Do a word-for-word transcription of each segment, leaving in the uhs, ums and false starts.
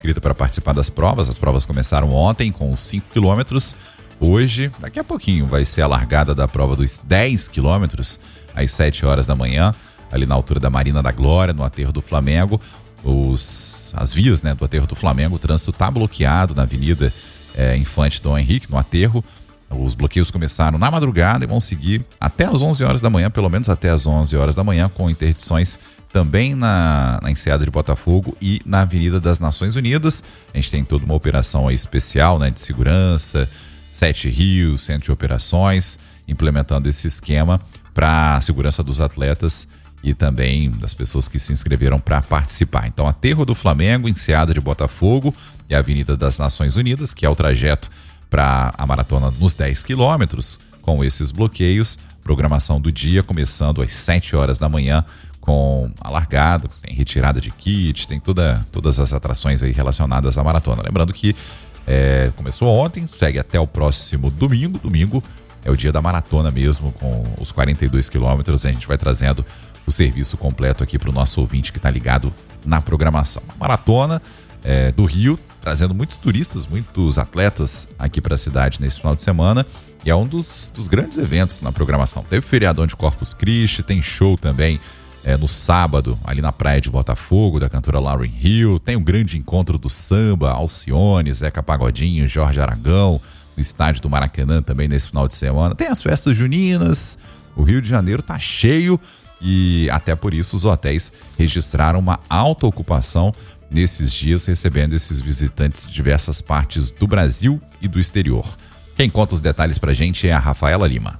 inscrita para participar das provas. As provas começaram ontem com os cinco quilômetros. Hoje, daqui a pouquinho, vai ser a largada da prova dos dez quilômetros, às sete horas da manhã, ali na altura da Marina da Glória, no aterro do Flamengo. Os, as vias, né, do aterro do Flamengo, o trânsito está bloqueado na Avenida é, Infante Dom Henrique, no aterro. Os bloqueios começaram na madrugada e vão seguir até as onze horas da manhã, pelo menos até as onze horas da manhã, com interdições também na, na Enseada de Botafogo e na Avenida das Nações Unidas. A gente tem toda uma operação aí especial, né, de segurança, Sete Rios, Centro de Operações, implementando esse esquema para a segurança dos atletas e também das pessoas que se inscreveram para participar. Então, aterro do Flamengo, Enseada de Botafogo e a Avenida das Nações Unidas, que é o trajeto para a maratona nos dez quilômetros, com esses bloqueios. Programação do dia começando às sete horas da manhã, com a largada, tem retirada de kit, tem toda, todas as atrações aí relacionadas à maratona. Lembrando que é, começou ontem, segue até o próximo domingo. Domingo é o dia da maratona mesmo, com os quarenta e dois quilômetros. A gente vai trazendo o serviço completo aqui para o nosso ouvinte que está ligado na programação. Maratona é, do Rio, trazendo muitos turistas, muitos atletas aqui para a cidade nesse final de semana, e é um dos, dos grandes eventos na programação. Teve feriadão de Corpus Christi, tem show também é, no sábado, ali na praia de Botafogo, da cantora Lauryn Hill, tem o grande encontro do samba, Alcione, Zeca Pagodinho, Jorge Aragão, no estádio do Maracanã também nesse final de semana. Tem as festas juninas, o Rio de Janeiro tá cheio, e até por isso os hotéis registraram uma alta ocupação nesses dias, recebendo esses visitantes de diversas partes do Brasil e do exterior. Quem conta os detalhes pra gente é a Rafaela Lima.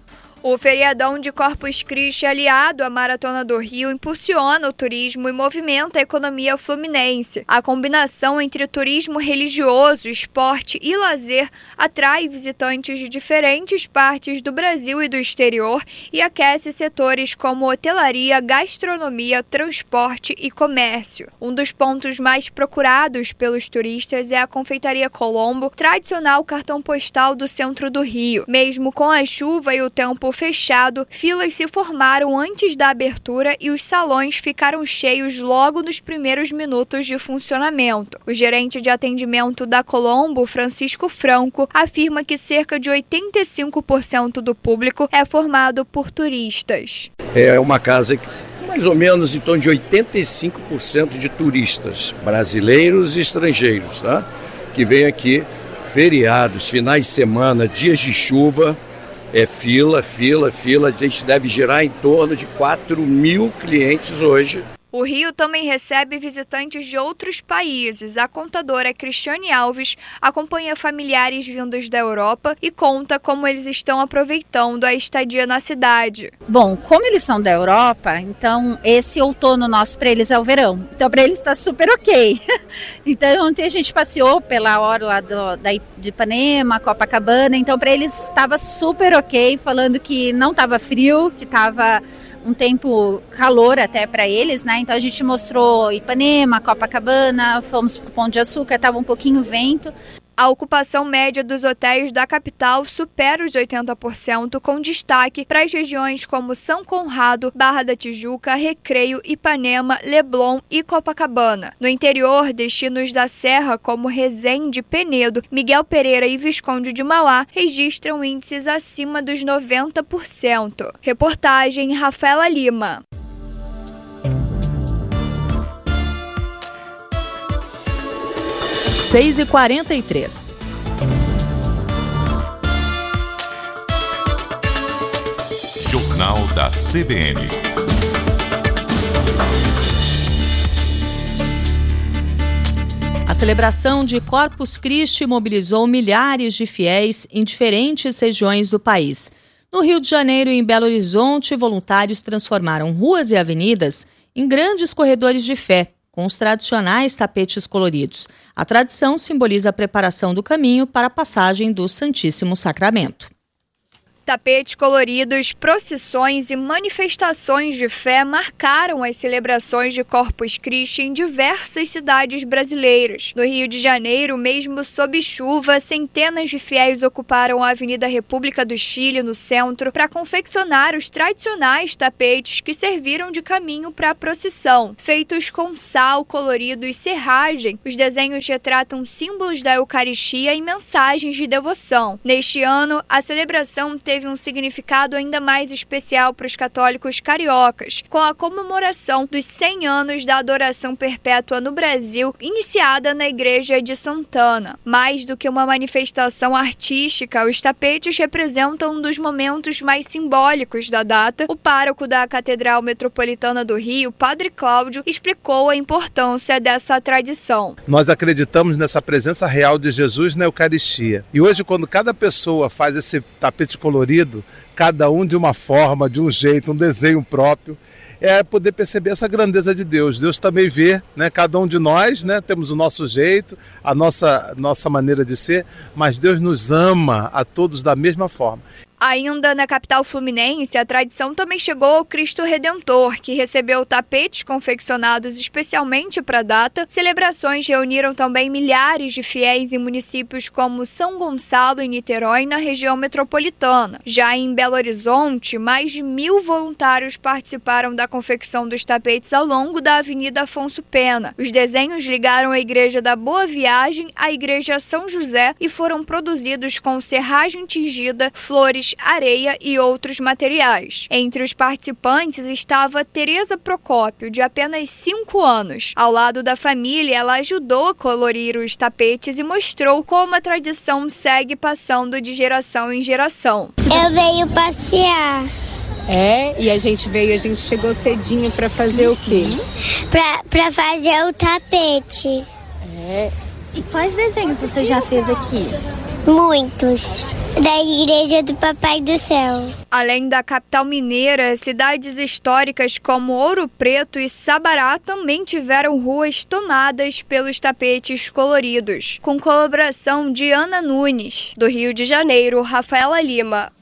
O feriadão de Corpus Christi, aliado à Maratona do Rio, impulsiona o turismo e movimenta a economia fluminense. A combinação entre turismo religioso, esporte e lazer atrai visitantes de diferentes partes do Brasil e do exterior e aquece setores como hotelaria, gastronomia, transporte e comércio. Um dos pontos mais procurados pelos turistas é a Confeitaria Colombo, tradicional cartão postal do centro do Rio. Mesmo com a chuva e o tempo fechado, filas se formaram antes da abertura e os salões ficaram cheios logo nos primeiros minutos de funcionamento. O gerente de atendimento da Colombo, Francisco Franco, afirma que cerca de oitenta e cinco por cento do público é formado por turistas. É uma casa que mais ou menos em torno de oitenta e cinco por cento de turistas, brasileiros e estrangeiros, tá? Que vêm aqui, feriados, finais de semana, dias de chuva. É fila, fila, fila. A gente deve girar em torno de quatro mil clientes hoje. O Rio também recebe visitantes de outros países. A contadora Cristiane Alves acompanha familiares vindos da Europa e conta como eles estão aproveitando a estadia na cidade. Bom, como eles são da Europa, então esse outono nosso para eles é o verão. Então para eles está super ok. Então ontem a gente passeou pela orla do, da, de Ipanema, Copacabana. Então para eles estava super ok, falando que não estava frio, que estava um tempo calor até para eles, né? Então a gente mostrou Ipanema, Copacabana, fomos para o Pão de Açúcar, estava um pouquinho vento. A ocupação média dos hotéis da capital supera os oitenta por cento, com destaque para as regiões como São Conrado, Barra da Tijuca, Recreio, Ipanema, Leblon e Copacabana. No interior, destinos da Serra como Resende, Penedo, Miguel Pereira e Visconde de Mauá registram índices acima dos noventa por cento. Reportagem Rafaela Lima. seis e quarenta e três. Jornal da C B N. A celebração de Corpus Christi mobilizou milhares de fiéis em diferentes regiões do país. No Rio de Janeiro e em Belo Horizonte, voluntários transformaram ruas e avenidas em grandes corredores de fé, com os tradicionais tapetes coloridos. A tradição simboliza a preparação do caminho para a passagem do Santíssimo Sacramento. Tapetes coloridos, procissões e manifestações de fé marcaram as celebrações de Corpus Christi em diversas cidades brasileiras. No Rio de Janeiro, mesmo sob chuva, centenas de fiéis ocuparam a Avenida República do Chile, no centro, para confeccionar os tradicionais tapetes que serviram de caminho para a procissão. Feitos com sal, colorido e serragem, os desenhos retratam símbolos da Eucaristia e mensagens de devoção. Neste ano, a celebração teve teve um significado ainda mais especial para os católicos cariocas, com a comemoração dos cem anos da adoração perpétua no Brasil, iniciada na Igreja de Santana. Mais do que uma manifestação artística, os tapetes representam um dos momentos mais simbólicos da data. O pároco da Catedral Metropolitana do Rio, Padre Cláudio, explicou a importância dessa tradição. Nós acreditamos nessa presença real de Jesus na Eucaristia. E hoje, quando cada pessoa faz esse tapete colorido, cada um de uma forma, de um jeito, um desenho próprio, é poder perceber essa grandeza de Deus. Deus também vê, né? Cada um de nós, né? Temos o nosso jeito, a nossa, nossa maneira de ser, mas Deus nos ama a todos da mesma forma. Ainda na capital fluminense, a tradição também chegou ao Cristo Redentor, que recebeu tapetes confeccionados especialmente para a data. Celebrações reuniram também milhares de fiéis em municípios como São Gonçalo e Niterói, na região metropolitana. Já em Belo Horizonte, mais de mil voluntários participaram da confecção dos tapetes ao longo da Avenida Afonso Pena. Os desenhos ligaram a Igreja da Boa Viagem à Igreja São José e foram produzidos com serragem tingida, flores, areia e outros materiais. Entre os participantes estava Tereza Procópio, de apenas cinco anos. Ao lado da família, ela ajudou a colorir os tapetes e mostrou como a tradição segue passando de geração em geração. Eu venho passear. É, e a gente veio, a gente chegou cedinho para fazer o quê? Pra, pra fazer o tapete. É. E quais desenhos você já fez aqui? Muitos. Da Igreja do Papai do Céu. Além da capital mineira, cidades históricas como Ouro Preto e Sabará também tiveram ruas tomadas pelos tapetes coloridos. Com colaboração de Ana Nunes. Do Rio de Janeiro, Rafaela Lima.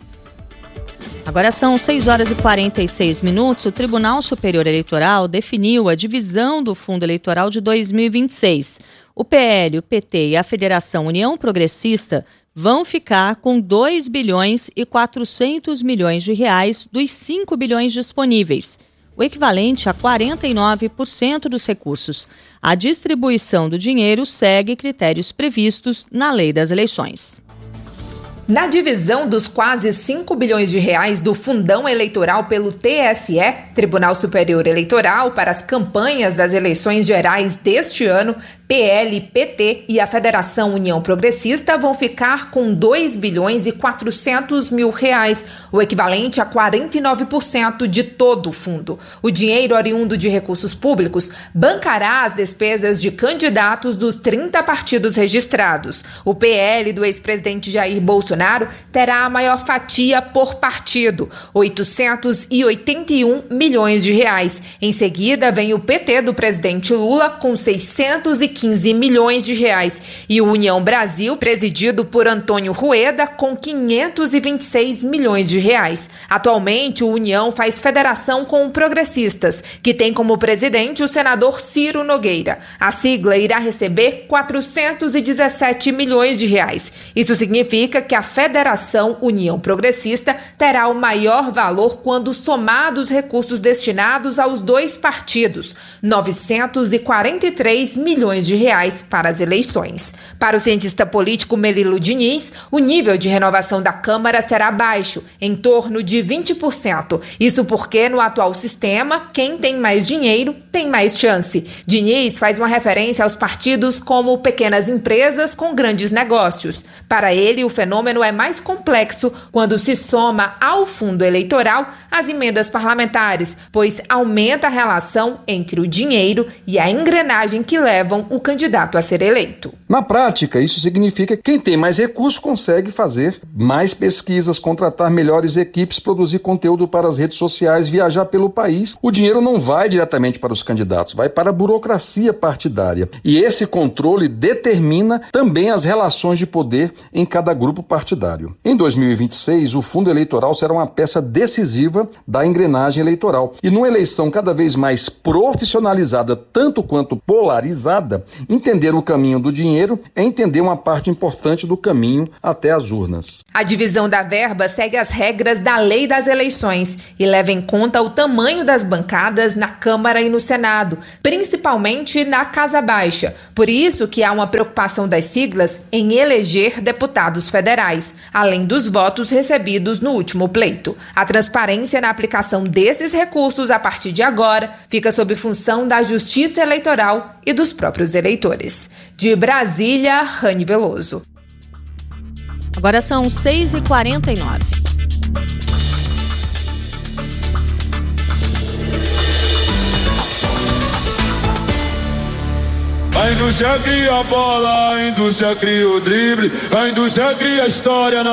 Agora são seis horas e quarenta e seis minutos. O Tribunal Superior Eleitoral definiu a divisão do Fundo Eleitoral de dois mil e vinte e seis. O P L, o P T e a Federação União Progressista vão ficar com dois bilhões e quatrocentos milhões de reais dos cinco bilhões disponíveis, o equivalente a quarenta e nove por cento dos recursos. A distribuição do dinheiro segue critérios previstos na Lei das Eleições. Na divisão dos quase cinco bilhões de reais do fundão eleitoral pelo T S E, Tribunal Superior Eleitoral, para as campanhas das eleições gerais deste ano, P L, P T e a Federação União Progressista vão ficar com dois bilhões e quatrocentos mil reais, o equivalente a quarenta e nove por cento de todo o fundo. O dinheiro oriundo de recursos públicos bancará as despesas de candidatos dos trinta partidos registrados. O P L do ex-presidente Jair Bolsonaro terá a maior fatia por partido, oitocentos e oitenta e um milhões de reais. Em seguida, vem o P T do presidente Lula com seiscentos e quinze milhões de reais e o União Brasil, presidido por Antônio Rueda, com quinhentos e vinte e seis milhões de reais. Atualmente, o União faz federação com progressistas, que tem como presidente o senador Ciro Nogueira. A sigla irá receber quatrocentos e dezessete milhões de reais. Isso significa que a Federação União Progressista terá o maior valor quando somados os recursos destinados aos dois partidos, novecentos e quarenta e três milhões de reais para as eleições. Para o cientista político Melilo Diniz, o nível de renovação da Câmara será baixo, em torno de vinte por cento. Isso porque, no atual sistema, quem tem mais dinheiro tem mais chance. Diniz faz uma referência aos partidos como pequenas empresas com grandes negócios. Para ele, o fenômeno é mais complexo quando se soma ao fundo eleitoral as emendas parlamentares, parlamentares, pois aumenta a relação entre o dinheiro e a engrenagem que levam o candidato a ser eleito. Na prática, isso significa que quem tem mais recursos consegue fazer mais pesquisas, contratar melhores equipes, produzir conteúdo para as redes sociais, viajar pelo país. O dinheiro não vai diretamente para os candidatos, vai para a burocracia partidária. E esse controle determina também as relações de poder em cada grupo partidário. Em dois mil e vinte e seis, o fundo eleitoral será uma peça decisiva da engrenagem eleitoral. E numa eleição cada vez mais profissionalizada, tanto quanto polarizada, entender o caminho do dinheiro é entender uma parte importante do caminho até as urnas. A divisão da verba segue as regras da Lei das Eleições e leva em conta o tamanho das bancadas na Câmara e no Senado, principalmente na Casa Baixa. Por isso que há uma preocupação das siglas em eleger deputados federais, além dos votos recebidos no último pleito. A transparência na aplicação desses recursos a partir de agora fica sob função da Justiça Eleitoral e dos próprios eleitores. De Brasília, Rani Veloso. Agora são seis e quarenta e nove. A indústria cria a bola, a indústria cria o drible, a indústria cria a história.